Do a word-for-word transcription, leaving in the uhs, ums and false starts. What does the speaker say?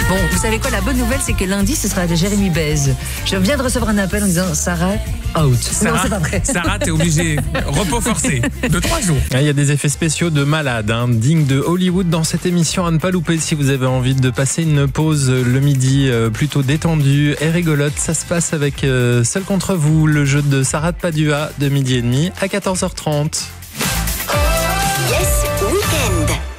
Bon, vous savez quoi, la bonne nouvelle, c'est que lundi, ce sera Jérémy Baise. Je viens de recevoir un appel en disant Sarah, out. Sarah, non, c'est pas vrai. Sarah, t'es obligée. Repos forcé de trois jours. Il y a des effets spéciaux de malade, hein, dignes de Hollywood dans cette émission à ne pas louper si vous avez envie de passer une pause le midi euh, plutôt détendue et rigolote. Ça se passe avec euh, Seul contre vous, le jeu de Sarah de Padua de midi et demi à quatorze heures trente. Yes